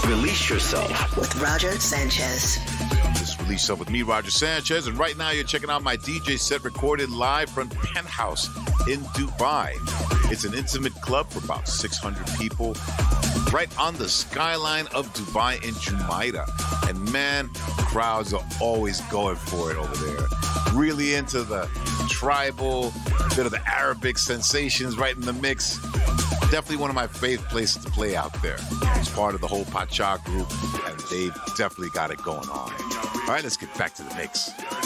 Release Yourself with Roger Sanchez. This Release Yourself with me, Roger Sanchez. And right now you're checking out my DJ set recorded live from Penthouse in Dubai. It's an intimate club for about 600 people right on the skyline of Dubai in Jumeirah. And man, crowds are always going for it over there. Really into the tribal, bit of the Arabic sensations right in the mix. Definitely one of my favorite places to play out there. It's part of the whole Pacha group, and they've definitely got it going on. All right, let's get back to the mix.